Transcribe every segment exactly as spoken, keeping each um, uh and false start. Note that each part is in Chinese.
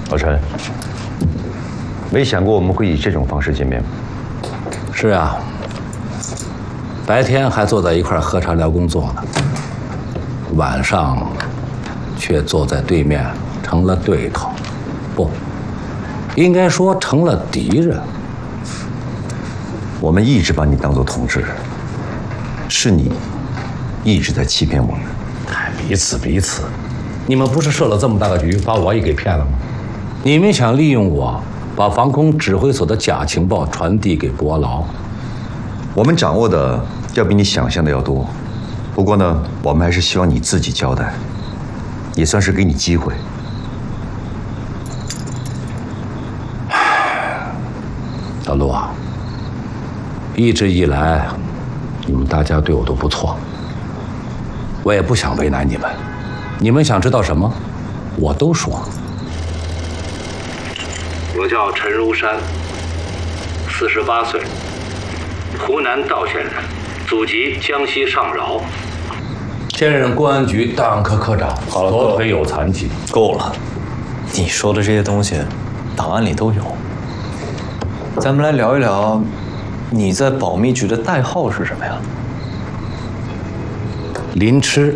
老陈，没想过我们会以这种方式见面。 是啊，白天还坐在一块喝茶聊工作呢，晚上却坐在对面成了对头，不，应该说成了敌人。 我们一直把你当作同志，是你一直在欺骗我们。 哎，彼此彼此，你们不是设了这么大个局，把我也给骗了吗？你们想利用我，把防空指挥所的假情报传递给伯劳。 我们掌握的要比你想象的要多，不过呢，我们还是希望你自己交代，也算是给你机会。 老陆啊，一直以来，你们大家对我都不错，我也不想为难你们。你们想知道什么，我都说。我叫陈如山，四十八岁，湖南道县人，祖籍江西上饶，现任公安局档案科科长， 好了， 左腿有残疾。 够了，你说的这些东西，档案里都有。咱们来聊一聊，你在保密局的代号是什么呀？ 林痴。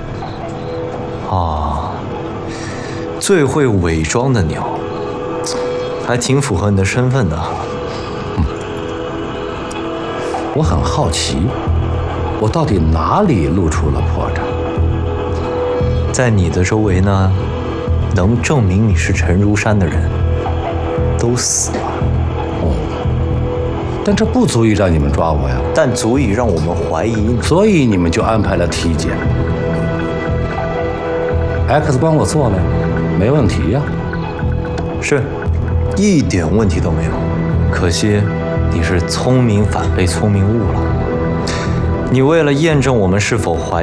啊，最会伪装的鸟，还挺符合你的身份的。 嗯，我很好奇，我到底哪里露出了破绽？ 在你的周围呢，能证明你是陈如山的人，都死了。 哦，但这不足以让你们抓我呀。 但足以让我们怀疑你。 所以你们就安排了体检。X 光我做了，没问题呀。 是，一点问题都没有。可惜你是聪明反被聪明误了。你为了验证我们是否怀疑